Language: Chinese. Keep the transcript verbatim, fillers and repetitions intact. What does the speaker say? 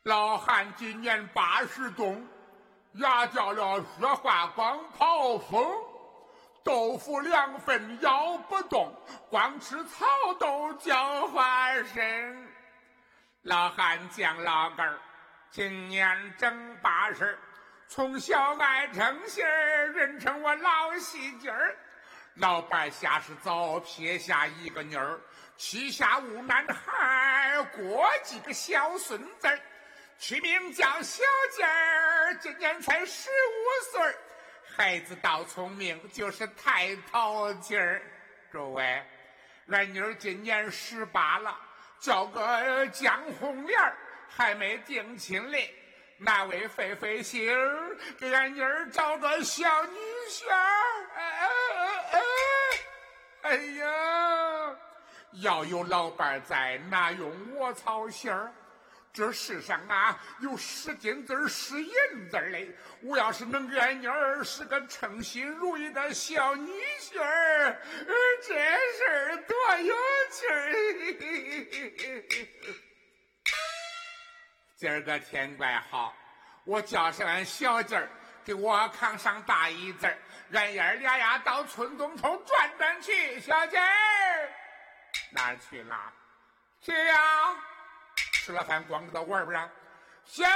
老汉今年八十冬，牙掉了说话光跑风，豆腐两份咬不动，光吃草豆叫花生。老汉讲老根儿，今年正八十，从小爱称心儿，人称我老戏精儿。老伴下是早撇下一个女儿，膝下无男孩，过几个小孙子儿，取名叫小劲儿，今年才十五岁。孩子倒聪明，就是太淘气儿。诸位，俺女儿今年十八了，叫个江红莲儿，还没定亲嘞。那位费费心儿，给俺女儿找个小女婿儿。哎哎哎哎呀，要有老伴在，哪用我操心儿？这世上啊，有十金子十银子嘞。我要是能给俺女儿是个称心如意的小女婿儿，这事儿多有趣儿！今儿个天怪好，我叫上俺小劲儿，给我扛上大椅子，俺爷俩呀到村东头转转去。小劲儿哪儿去了？去呀！吃了饭光知道玩不上。小